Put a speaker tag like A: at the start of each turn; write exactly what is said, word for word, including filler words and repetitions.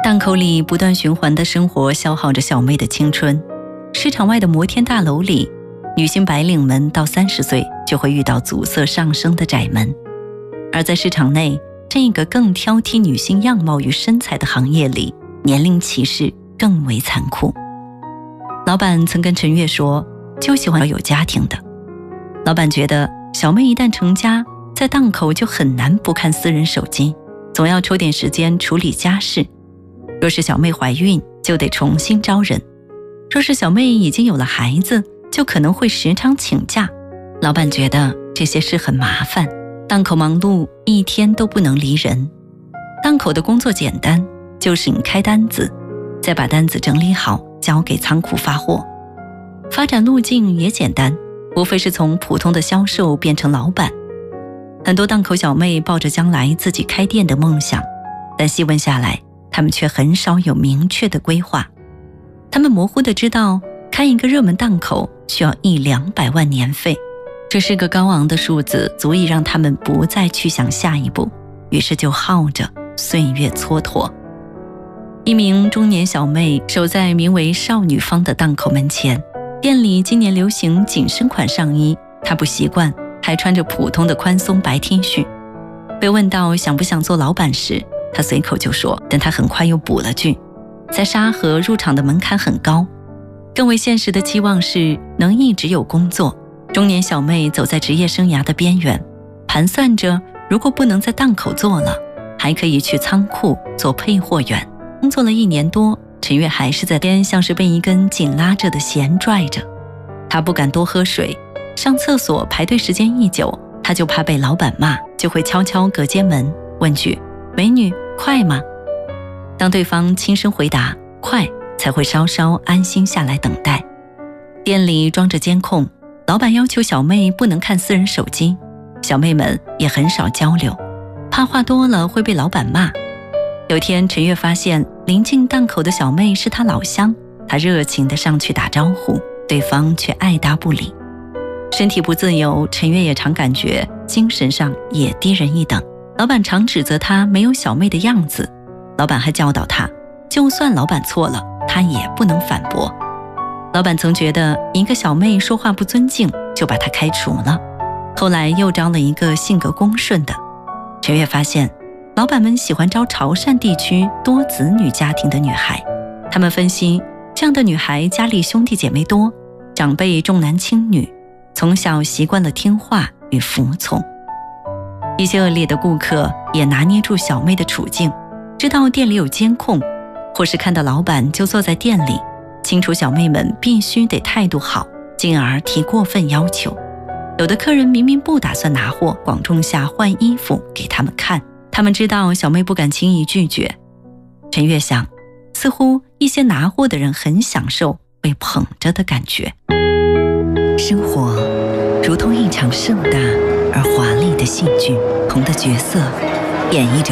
A: 档口里不断循环的生活消耗着小妹的青春。市场外的摩天大楼里，女性白领们到三十岁就会遇到阻塞上升的窄门，而在市场内这个更挑剔女性样貌与身材的行业里，年龄歧视更为残酷。老板曾跟陈月说，就喜欢有家庭的。老板觉得小妹一旦成家，在档口就很难不看私人手机，总要抽点时间处理家事。若是小妹怀孕，就得重新招人；若是小妹已经有了孩子，就可能会时常请假。老板觉得这些事很麻烦，档口忙碌，一天都不能离人。档口的工作简单，就是你开单子，再把单子整理好，交给仓库发货。发展路径也简单，无非是从普通的销售变成老板。很多档口小妹抱着将来自己开店的梦想，但细问下来，她们却很少有明确的规划。她们模糊地知道，开一个热门档口需要一两百万年费，这是个高昂的数字，足以让她们不再去想下一步，于是就耗着，岁月蹉跎。一名中年小妹守在名为少女坊的档口门前，店里今年流行紧身款上衣，她不习惯，还穿着普通的宽松白 T 恤。被问到想不想做老板时，她随口就说，但她很快又补了句，在沙河入场的门槛很高，更为现实的期望是能一直有工作。中年小妹走在职业生涯的边缘，盘算着如果不能在档口做了，还可以去仓库做配货员。工作了一年多，陈月还是在边像是被一根紧拉着的弦拽着。她不敢多喝水，上厕所排队时间一久，她就怕被老板骂，就会敲敲隔间门，问句美女快吗？当对方轻声回答快，才会稍稍安心下来等待。店里装着监控，老板要求小妹不能看私人手机，小妹们也很少交流，怕话多了会被老板骂。有天陈月发现临近档口的小妹是她老乡，她热情地上去打招呼，对方却爱答不理。身体不自由，陈月也常感觉精神上也低人一等。老板常指责她没有小妹的样子，老板还教导她，就算老板错了，她也不能反驳。老板曾觉得一个小妹说话不尊敬，就把她开除了，后来又招了一个性格恭顺的。陈月发现老板们喜欢招潮汕地区多子女家庭的女孩，他们分析，这样的女孩家里兄弟姐妹多，长辈重男轻女，从小习惯了听话与服从。一些恶劣的顾客也拿捏住小妹的处境，知道店里有监控，或是看到老板就坐在店里，清楚小妹们必须得态度好，进而提过分要求。有的客人明明不打算拿货，广仲夏换衣服给他们看，他们知道小妹不敢轻易拒绝。陈月想，似乎一些拿货的人很享受被捧着的感觉。生活如同一场盛大而华丽的戏剧，不同的角色演绎着